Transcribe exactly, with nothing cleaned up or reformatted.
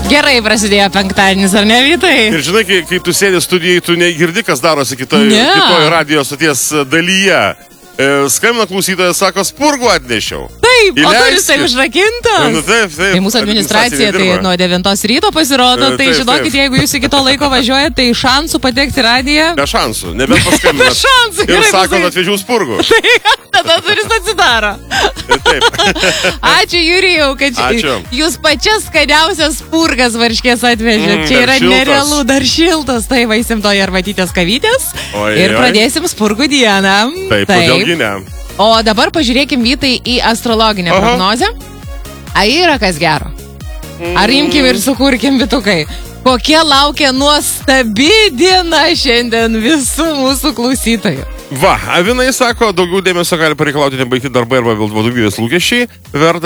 Gerai prasidėjo penktadienis, ar ne, Vytai? Ir žinai, kai, kai tu sėdi studijai, tu negirdi, kas darosi kitoje Ne. kitoj radio stoties dalyje. E, skambina klausytojas, sako, spurgų atnešiau. Taip, o Įleisti. kuris tai užrakintas? Nu, taip, taip. Tai mūsų administracija tai nedirba. nuo devintos ryto pasirodo, E, tai taip, žinokit, taip. jeigu jūs iki to laiko važiuojate, tai šansų patekti į radiją. Be šansų, nebent paskambinat. Be šansų, Ir gerai sako, pasakyt. atvežiau spurgų. Tai tada duris atsidaro. Taip. Ačiū, Jurijau, kad Ačiū. jūs pačias skaniausias spurgas varškės atvežėt. Mm, Čia dar yra šiltas. nerealu, dar šiltas. Tai vaisim to arbatytės kavytės Oi, ir oi. pradėsim spurgų dieną. Taip, kodėlgi ne. O dabar pažiūrėkim, Vytai, į astrologinę Aha. prognozę. Ar yra kas gero? Ar imkim ir sukurkim, Vytukai? Kokia laukia nuostabi diena šiandien visų mūsų klausytojų? Va, avinai sako, daugiau dėmesio gali pareikalauti nebaigti darbai arba vadovybės lūkesčiai. Verta